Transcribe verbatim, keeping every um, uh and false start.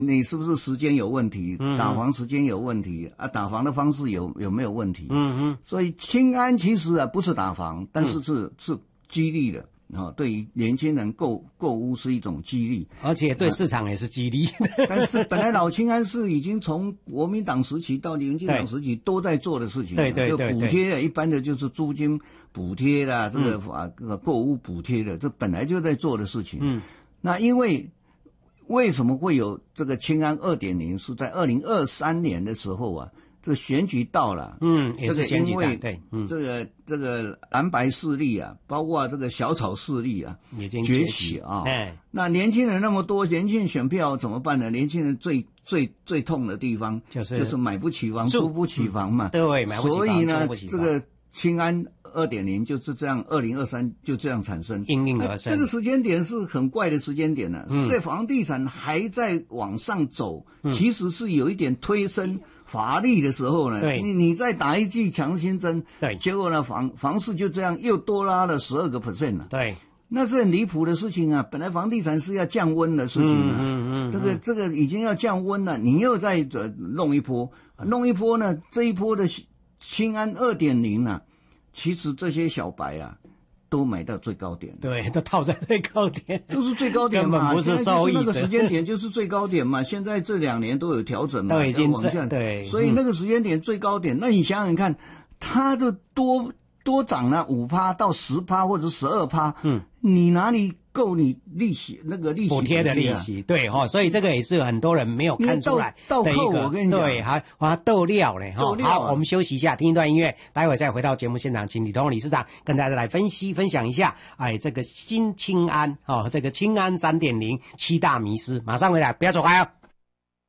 你是不是时间有问题？嗯、打房时间有问题啊？打房的方式有有没有问题？嗯嗯。所以青安其实啊不是打房，但是是、嗯、是激励的。哦，对于年轻人购购屋是一种激励， 而且对市场也是激励。 啊、但是本来老青安是已经从国民党时期到民进党时期都在做的事情， 对对对对， 就补贴的，一般的就是租金补贴啦，这个啊这个购屋补贴的，这本来就在做的事情。嗯，那因为为什么会有这个青安 二点零 是在二零二三年的时候啊？这个选举到了， 嗯，也是选举战， 对， 嗯，这个这个蓝白势力啊，包括这个小草势力啊， 已经崛起啊， 哎， 那年轻人那么多，年轻人选票怎么办呢？年轻人最最最痛的地方就是就是买不起房，租不起房嘛， 嗯、对，买不起房， 所以呢， 租不起房这个青安 二点零 就是这样，二零二三就这样产生， 应运而生。 这个时间点是很怪的时间点呢、啊，嗯、在房地产还在往上走，嗯、其实是有一点推升。乏力的时候呢，你你再打一剂强心针， 对， 结果呢房房市就这样又多拉了十二个 percent 了， 对， 那是很离谱的事情啊！本来房地产是要降温的事情啊，嗯嗯嗯，这个这个已经要降温了，你又再弄一波，弄一波呢，这一波的青安 二点零 啊，其实这些小白啊。都买到最高点， 对，都套在最高点， 就是最高点嘛， 根本不是受益者。 那个时间点就是最高点嘛。现在这两年都有调整嘛， 都已经往下， 对， 所以那个时间点最高点，嗯、那你想想看，它的多多涨了五趴到十趴或者十二趴，嗯，你哪里够你利息那个利息补贴的利息？对哈、哦，所以这个也是很多人没有看出来的一个， 我跟你讲， 对，还还逗料嘞哈。好，我们休息一下，听一段音乐，待会再回到节目现场，请李同理事长跟大家来分析分享一下，哎，这个新青安哦，这个青安 三点零 七大迷思，马上回来，不要走开哦。